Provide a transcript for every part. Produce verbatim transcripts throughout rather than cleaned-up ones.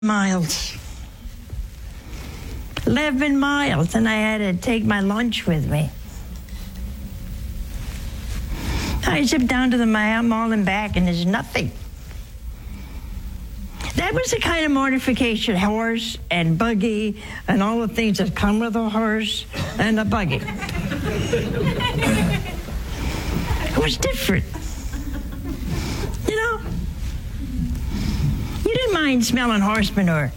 miles. eleven miles, and I had to take my lunch with me. I zipped down to the mall and back, and there's nothing. That was the kind of mortification, horse and buggy and all the things that come with a horse and a buggy. It was different. You know? You didn't mind smelling horse manure.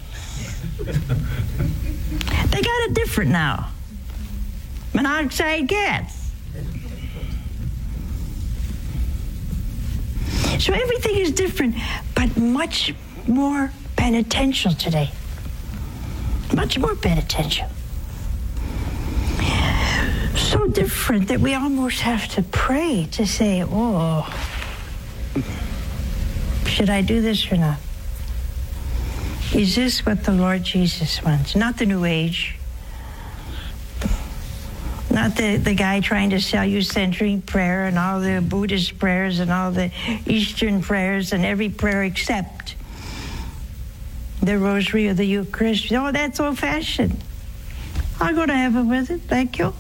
They got it different now. Monoxide gas. So everything is different, but much more penitential today. Much more penitential. So different that we almost have to pray to say, oh, should I do this or not? Is this what the Lord Jesus wants? Not the New Age. Not the, the guy trying to sell you centering prayer and all the Buddhist prayers and all the Eastern prayers and every prayer except the Rosary or the Eucharist. Oh, that's old-fashioned. I'll go to heaven with it. Thank you.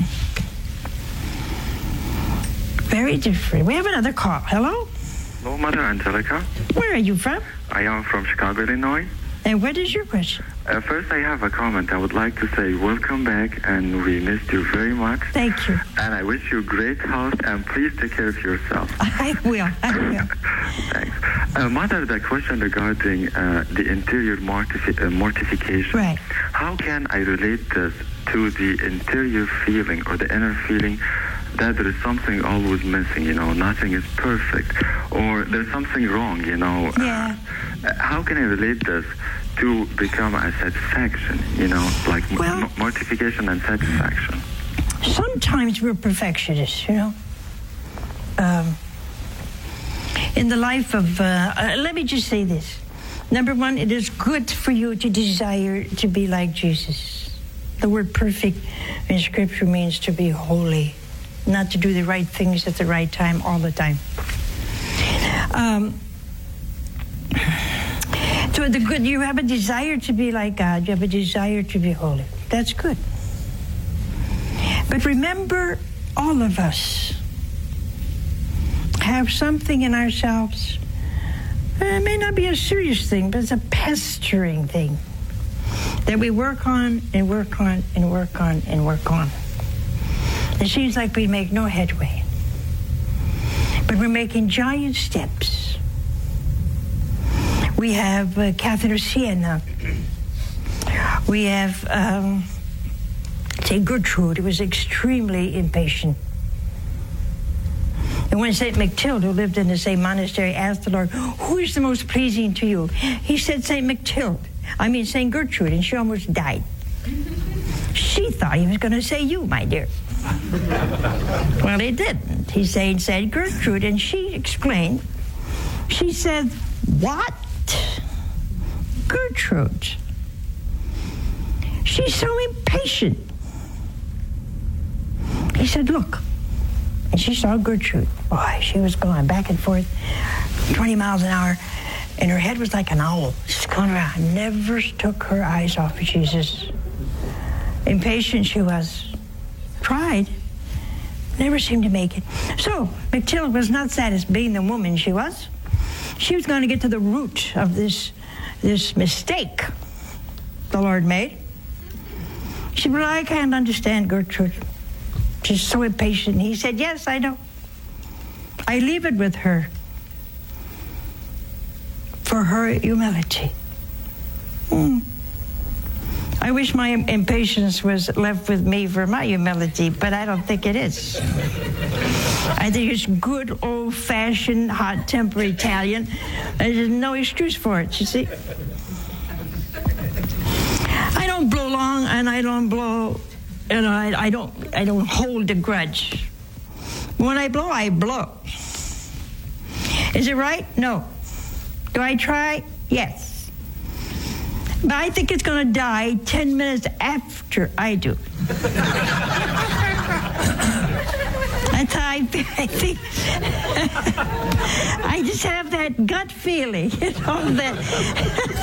Very different. We have another call. Hello? Hello, Mother Angelica. Where are you from? I am from Chicago, Illinois. And what is your question? Uh, first, I have a comment. I would like to say welcome back, and we missed you very much. Thank you. And I wish you great health, and please take care of yourself. I will. I will. Thanks. Uh, Mother, the question regarding uh, the interior mortifi- uh, mortification. Right. How can I relate this to the interior feeling or the inner feeling that there is something always missing, you know, nothing is perfect, or there's something wrong, you know? Yeah. Uh, how can I relate this to become a satisfaction, you know, like well, m- mortification and satisfaction? Sometimes we're perfectionists, you know. Um, in the life of, uh, uh, let me just say this. Number one, it is good for you to desire to be like Jesus. The word perfect in Scripture means to be holy, not to do the right things at the right time all the time. Um, so the good, you have a desire to be like God. You have a desire to be holy. That's good. But remember, all of us have something in ourselves. It may not be a serious thing, but it's a pestering thing that we work on and work on and work on and work on. It seems like we make no headway. But we're making giant steps. We have uh, Catherine of Siena. We have um, Saint Gertrude, who was extremely impatient. And when Saint Mactilde, who lived in the same monastery, asked the Lord, who is the most pleasing to you? He said Saint Mactilde. I mean Saint Gertrude, and she almost died. She thought he was going to say you, my dear. Well, he didn't. He said Saint Gertrude, and she explained. She said, what? Gertrude. She's so impatient. He said, look. And she saw Gertrude. Boy, she was going back and forth, twenty miles an hour, and her head was like an owl. Just going around. Never took her eyes off of Jesus. Impatient she was. Tried. Never seemed to make it. So, Mactilde was not satisfied being the woman she was. She was going to get to the root of this, this mistake the Lord made. She said, well, I can't understand Gertrude. She's so impatient. He said, yes, I know. I leave it with her for her humility. Hmm. I wish my impatience was left with me for my humility, but I don't think it is. I think it's good, old-fashioned, hot-tempered Italian. There's no excuse for it, you see. I don't blow long, and I don't blow, you know, I, I don't, I don't hold a grudge. When I blow, I blow. Is it right? No. Do I try? Yes. But I think it's going to die ten minutes after I do. That's how I, I think. I just have that gut feeling, you know, that